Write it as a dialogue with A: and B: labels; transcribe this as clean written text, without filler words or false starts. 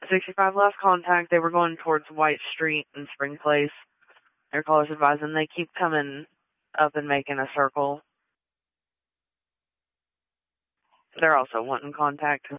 A: 65 lost contact. They were going towards White Street and Spring Place. Their caller's advising they keep coming up and making a circle. They're also wanting contact.